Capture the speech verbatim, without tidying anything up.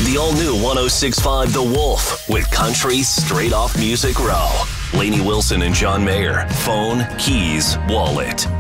the all-new one oh six point five The Wolf with country straight off Music Row. Lainey Wilson and John Mayer. Phone, keys, wallet.